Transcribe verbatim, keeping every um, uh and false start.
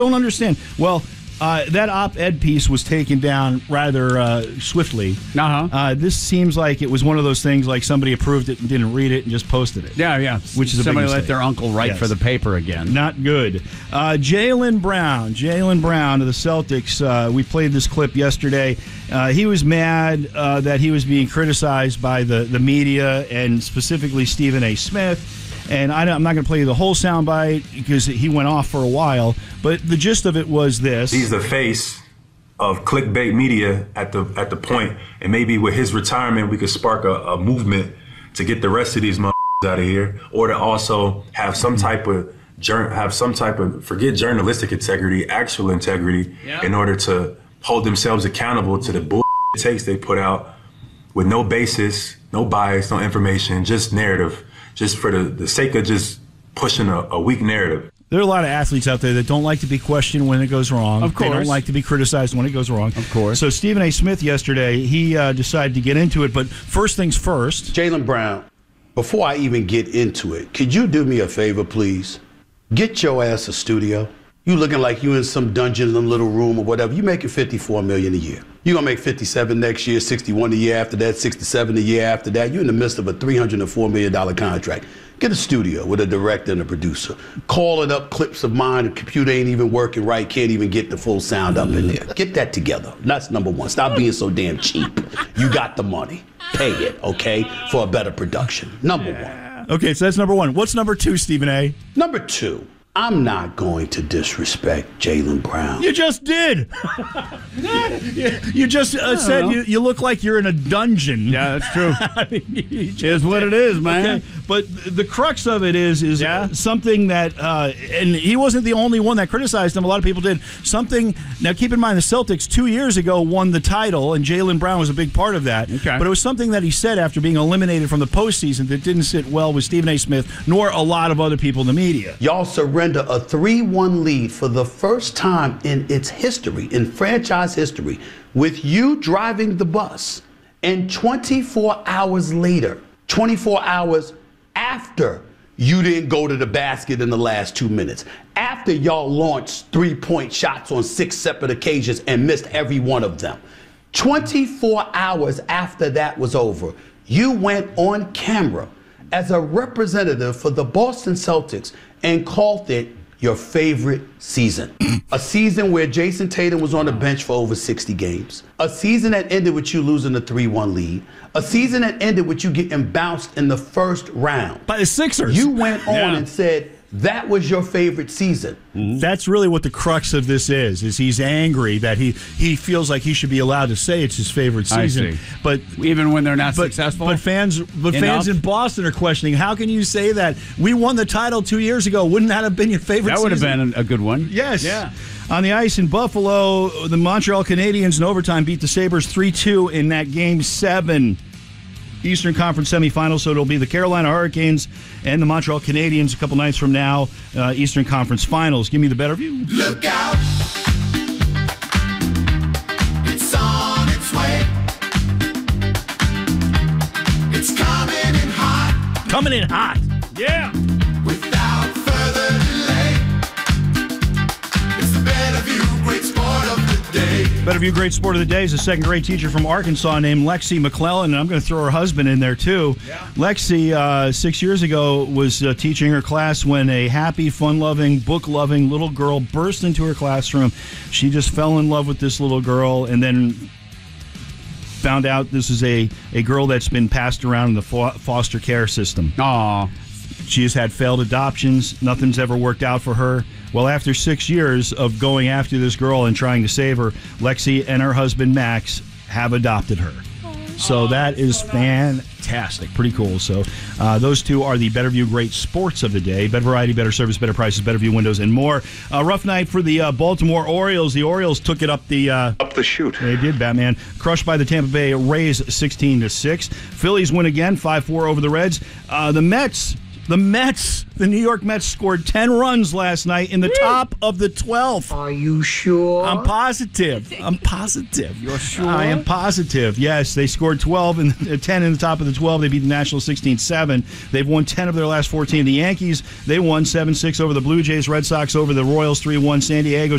don't understand. Well, uh, that op-ed piece was taken down rather uh, swiftly. Uh-huh. Uh, this seems like it was one of those things like somebody approved it and didn't read it and just posted it. Yeah, yeah. Which is a Somebody big let mistake. their uncle write Yes. for the paper again. Not good. Uh, Jaylen Brown. Jaylen Brown of the Celtics. Uh, we played this clip yesterday. Uh, he was mad uh, that he was being criticized by the, the media and specifically Stephen A. Smith. And I, I'm not going to play you the whole soundbite because he went off for a while. But the gist of it was this. He's the face of clickbait media at the at the point, and maybe with his retirement, we could spark a, a movement to get the rest of these motherfuckers out of here, or to also have some type of have some type of forget journalistic integrity, actual integrity, yeah. in order to hold themselves accountable to the bull takes they put out with no basis, no bias, no information, just narrative. Just for the, the sake of just pushing a, a weak narrative. There are a lot of athletes out there that don't like to be questioned when it goes wrong. Of course. They don't like to be criticized when it goes wrong. Of course. So Stephen A. Smith yesterday, he uh, decided to get into it. But first things first. Jaylen Brown, before I even get into it, could you do me a favor, please? Get your ass a studio. You looking like you in some dungeon, some little room or whatever. You making fifty-four million dollars a year. You're going to make fifty-seven next year, sixty-one the year after that, sixty-seven the year after that. You're in the midst of a three hundred four million dollars contract. Get a studio with a director and a producer. Calling up clips of mine. The computer ain't even working right. Can't even get the full sound up in there. Get that together. That's number one. Stop being so damn cheap. You got the money. Pay it, okay, for a better production. Number one. Okay, so that's number one. What's number two, Stephen A.? Number two. I'm not going to disrespect Jaylen Brown. You just did. You just uh, said you, you look like you're in a dungeon. Yeah, that's true. I mean, it is what it is, man. Okay. But the crux of it is is Yeah. something that, uh, and he wasn't the only one that criticized him. A lot of people did. Something, now keep in mind, the Celtics two years ago won the title, and Jaylen Brown was a big part of that. Okay. But it was something that he said after being eliminated from the postseason that didn't sit well with Stephen A. Smith, nor a lot of other people in the media. Y'all surrender a three one lead for the first time in its history, in franchise history, with you driving the bus. And twenty-four hours later, twenty-four hours after you didn't go to the basket in the last two minutes, after y'all launched three-point shots on six separate occasions and missed every one of them, twenty-four hours after that was over, you went on camera as a representative for the Boston Celtics and called it your favorite season. A season where Jason Tatum was on the bench for over sixty games. A season that ended with you losing the three one lead. A season that ended with you getting bounced in the first round. By the Sixers. You went on Yeah. and said that was your favorite season. That's really what the crux of this is, is he's angry that he, he feels like he should be allowed to say it's his favorite I season. see. But Even when they're not but, successful? But fans but Enough? fans in Boston are questioning, how can you say that? We won the title two years ago. Wouldn't that have been your favorite That would have season? been a good one. Yes. Yeah. On the ice in Buffalo, the Montreal Canadiens in overtime beat the Sabres three two in that Game seven Eastern Conference semifinal. So it'll be the Carolina Hurricanes and the Montreal Canadiens a couple nights from now, uh, Eastern Conference Finals. Give me the better view. Look out! It's on its way. It's coming in hot. Coming in hot. Yeah. Without further delay, it's the Better View Great Sport of the Day. Better View Great Sport of the Day is a second grade teacher from Arkansas named Lexi McClellan, and I'm going to throw her husband in there too. Yeah. Lexi, uh, six years ago, was uh, teaching her class when a happy, fun-loving, book-loving little girl burst into her classroom. She just fell in love with this little girl and then found out this is a, a girl that's been passed around in the fo- foster care system. Aw. She has had failed adoptions. Nothing's ever worked out for her. Well, after six years of going after this girl and trying to save her, Lexi and her husband, Max, have adopted her. So that is fantastic. Pretty cool. So uh, those two are the Better View Great Sports of the Day. Better variety, better service, better prices, Better View windows, and more. Uh, rough night for the uh, Baltimore Orioles. The Orioles took it up the... Uh, Up the chute. They did, Batman. Crushed by the Tampa Bay Rays sixteen to six. Phillies win again, five four over the Reds. Uh, the Mets The Mets, the New York Mets scored ten runs last night in the top of the twelfth. Are you sure? I'm positive. I'm positive. You're sure? I am positive. Yes, they scored twelve and uh, ten in the top of the twelve. They beat the Nationals sixteen seven. They've won ten of their last fourteen. The Yankees, they won seven six over the Blue Jays. Red Sox over the Royals three one. San Diego